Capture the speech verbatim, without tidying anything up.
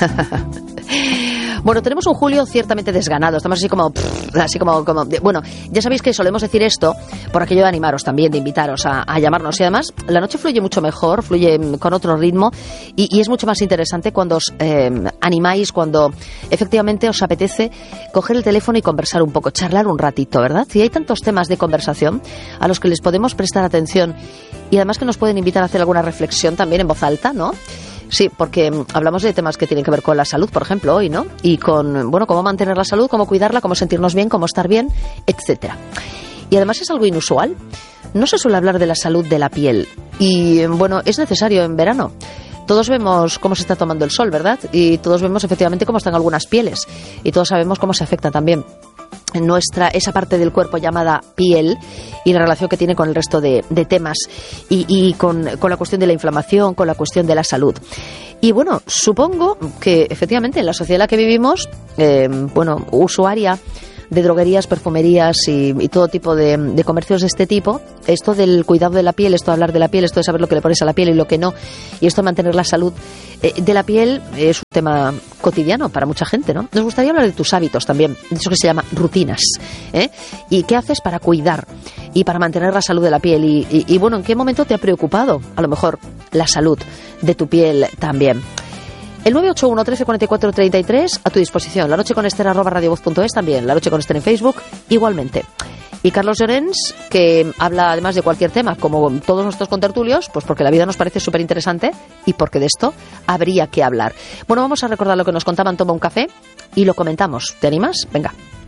Bueno, tenemos un julio ciertamente desganado. Estamos así como... Pff, así como, como bueno, ya sabéis que solemos decir esto por aquello de animaros también, de invitaros a, a llamarnos. Y además, la noche fluye mucho mejor, fluye con otro ritmo y, y es mucho más interesante cuando os eh, animáis, cuando efectivamente os apetece coger el teléfono y conversar un poco, charlar un ratito, ¿verdad? Y hay tantos temas de conversación a los que les podemos prestar atención y además que nos pueden invitar a hacer alguna reflexión también en voz alta, ¿no? Sí, porque hablamos de temas que tienen que ver con la salud, por ejemplo, hoy, ¿no? Y con, bueno, cómo mantener la salud, cómo cuidarla, cómo sentirnos bien, cómo estar bien, etcétera. Y además es algo inusual. No se suele hablar de la salud de la piel. Y, bueno, es necesario en verano. Todos vemos cómo se está tomando el sol, ¿verdad? Y todos vemos efectivamente cómo están algunas pieles. Y todos sabemos cómo se afecta también nuestra esa parte del cuerpo llamada piel y la relación que tiene con el resto de, de temas y, y con, con la cuestión de la inflamación, con la cuestión de la salud. Y bueno, supongo que efectivamente en la sociedad en la que vivimos, eh, bueno, usuaria de droguerías, perfumerías y, y todo tipo de, de comercios de este tipo, esto del cuidado de la piel, esto de hablar de la piel, esto de saber lo que le pones a la piel y lo que no, y esto de mantener la salud eh, de la piel es un tema cotidiano para mucha gente, ¿no? Nos gustaría hablar de tus hábitos también, de eso que se llama rutinas, ¿eh? Y qué haces para cuidar y para mantener la salud de la piel y, y, y bueno, ¿en qué momento te ha preocupado a lo mejor la salud de tu piel también? El nueve ocho uno, trece, cuarenta y cuatro, treinta y tres a tu disposición. La noche con Esther arroba radiovoz punto es también. La noche con Esther en Facebook igualmente. Y Carlos Llorens, que habla además de cualquier tema, como todos nuestros contertulios, pues porque la vida nos parece súper interesante y porque de esto habría que hablar. Bueno, vamos a recordar lo que nos contaban. Toma un café y lo comentamos. ¿Te animas? Venga.